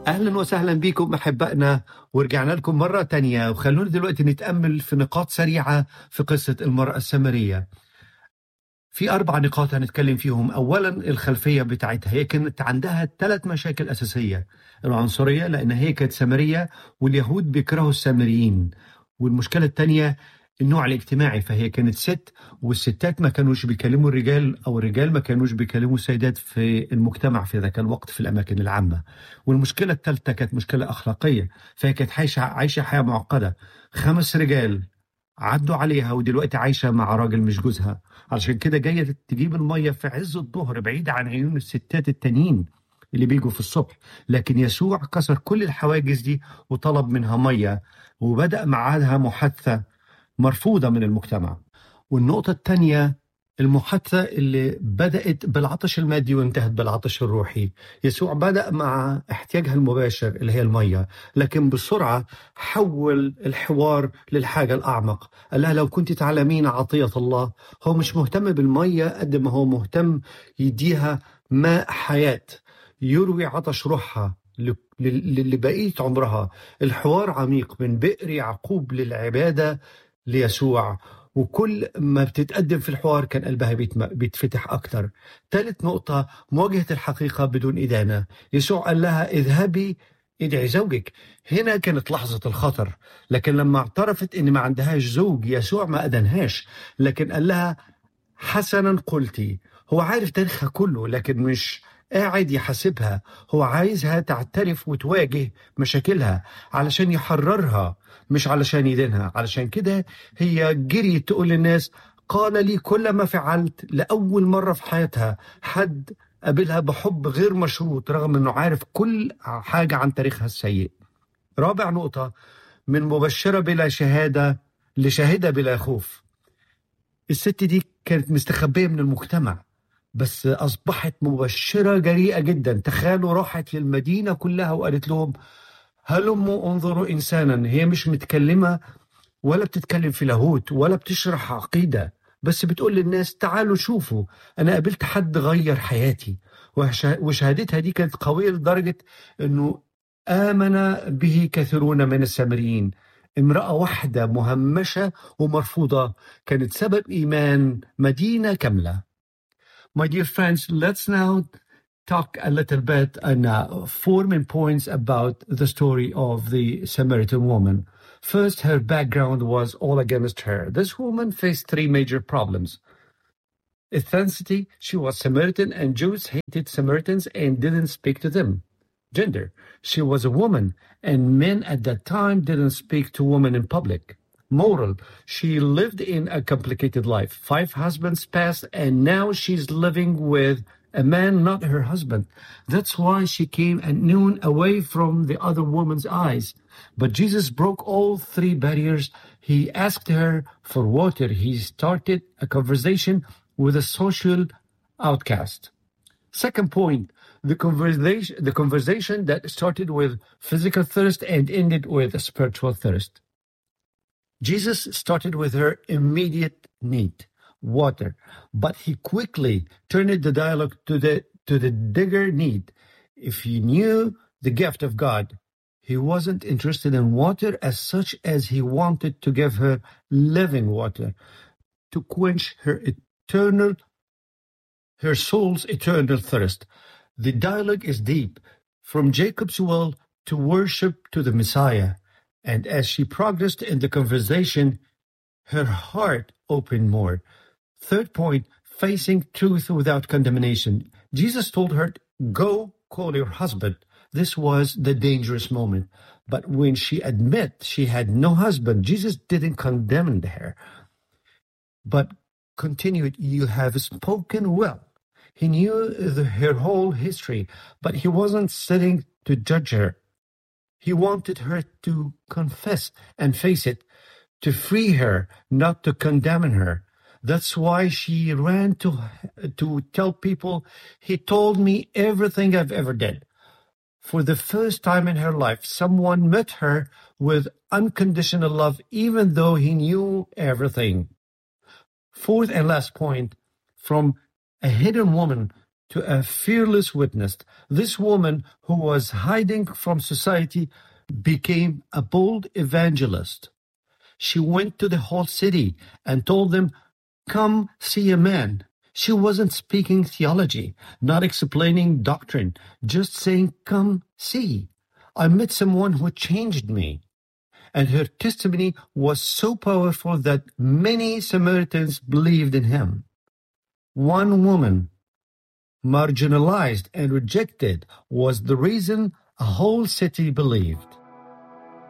أهلا وسهلا بكم أحبائنا، ورجعنا لكم مرة تانية. وخلونا دلوقتي نتأمل في نقاط سريعة في قصة المرأة السامرية. في 4 نقاط هنتكلم فيهم. أولا الخلفية بتاعتها، هي كانت عندها 3 مشاكل أساسية. العنصرية لأن هي كانت سامرية واليهود بيكرهوا السامريين، والمشكلة الثانية النوع الاجتماعي، فهي كانت ست والستات ما كانوش بيكلموا الرجال أو الرجال ما كانوش بيكلموا السيدات في المجتمع في ذاك الوقت في الأماكن العامة. والمشكلة الثالثة كانت مشكلة أخلاقية، فهي كانت عايشة حياة معقدة. 5 رجال عدوا عليها ودلوقتي عايشة مع راجل مش جوزها، علشان كده جاية تجيب المية في عز الظهر بعيد عن عيون الستات التانيين اللي بيجوا في الصبح. لكن يسوع كسر كل الحواجز دي وطلب منها مية، وبدأ معاها محادثة مرفوضة من المجتمع. والنقطة الثانية المحادثة اللي بدأت بالعطش المادي وانتهت بالعطش الروحي. يسوع بدأ مع احتياجها المباشر اللي هي المية، لكن بسرعة حول الحوار للحاجة الأعمق. قال لها لو كنت تعلمين عطية الله، هو مش مهتم بالمية قد ما هو مهتم يديها ماء حياة يروي عطش روحها لبقية عمرها. الحوار عميق من بئر يعقوب للعبادة ليسوع، وكل ما بتتقدم في الحوار كان قلبها بيتفتح أكتر. ثالث نقطة مواجهة الحقيقة بدون إدانة. يسوع قال لها اذهبي ادعي زوجك. هنا كانت لحظة الخطر، لكن لما اعترفت إن ما عندهاش زوج يسوع ما أدنهاش، لكن قال لها حسنا قلتي. هو عارف تاريخها كله لكن مش قاعد يحاسبها، هو عايزها تعترف وتواجه مشاكلها علشان يحررها مش علشان يدينها. علشان كده هي جريت تقول للناس قال لي كل ما فعلت. لأول مرة في حياتها حد قابلها بحب غير مشروط رغم انه عارف كل حاجة عن تاريخها السيء. رابع نقطة من مبشرة بلا شهادة لشاهدة بلا خوف. الست دي كانت مستخبية من المجتمع بس أصبحت مبشرة جريئة جدا. تخيلوا راحت للمدينة كلها وقالت لهم هلموا انظروا إنسانا. هي مش متكلمة ولا بتتكلم في لاهوت ولا بتشرح عقيدة، بس بتقول للناس تعالوا شوفوا أنا قابلت حد غير حياتي. وشهادتها دي كانت قوية لدرجة أنه آمن به كثيرون من السامريين. امرأة واحدة مهمشة ومرفوضة كانت سبب إيمان مدينة كاملة. My dear friends, let's now talk a little bit on 4 main points about the story of the Samaritan woman. First, her background was all against her. This woman faced 3 major problems. Ethnicity, she was Samaritan and Jews hated Samaritans and didn't speak to them. Gender, she was a woman and men at that time didn't speak to women in public. Moral, she lived in a complicated life. 5 husbands passed and now she's living with a man not her husband. That's why she came at noon away from the other woman's eyes. But Jesus broke all 3 barriers. He asked her for water. He started a conversation with a social outcast. Second point, the conversation that started with physical thirst and ended with a spiritual thirst. Jesus started with her immediate need, water, but he quickly turned the dialogue to the bigger need. If he knew the gift of God, he wasn't interested in water as such as he wanted to give her living water to quench her soul's eternal thirst. The dialogue is deep, from Jacob's well to worship to the Messiah. And as she progressed in the conversation, her heart opened more. Third point, facing truth without condemnation. Jesus told her, go call your husband. This was the dangerous moment. But when she admitted she had no husband, Jesus didn't condemn her, but continued, you have spoken well. He knew her whole history, but he wasn't sitting to judge her. He wanted her to confess and face it, to free her, not to condemn her. That's why she ran to tell people, he told me everything I've ever did. For the first time in her life, someone met her with unconditional love, even though he knew everything. Fourth and last point, from a hidden woman to a fearless witness. This woman who was hiding from society became a bold evangelist. She went to the whole city and told them, "Come see a man." She wasn't speaking theology, not explaining doctrine, just saying, "Come see. I met someone who changed me." And her testimony was so powerful that many Samaritans believed in him. One woman, marginalized and rejected, was the reason a whole city believed.